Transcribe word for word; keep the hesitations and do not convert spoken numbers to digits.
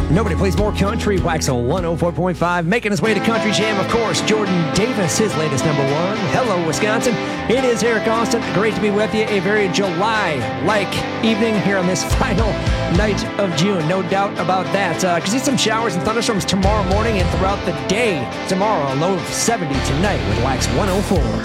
Nobody plays more country. Wax on one oh four point five. Making his way to Country Jam, of course, Jordan Davis, his latest number one. Hello, Wisconsin. It is Eric Austin. Great to be with you. A very July-like evening here on this final night of June. No doubt about that. Uh, could see some showers and thunderstorms tomorrow morning and throughout the day tomorrow. A low of seventy tonight with Wax one oh four.